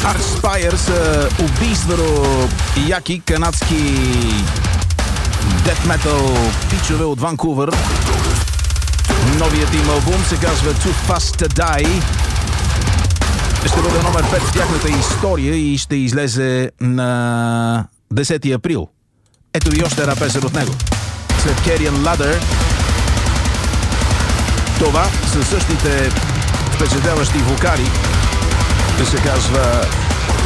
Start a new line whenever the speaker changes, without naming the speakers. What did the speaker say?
Archspire са убийствено яки канадски дет метал пичове от Ванкувър. Новият им албум се казва Too Fast to Die. Ще бъде номер 5 в тяхната история и ще излезе на 10 април. Ето ви още една песен от него. Circadian Ladder. Това са същите впечатляващи вокали. Да се казва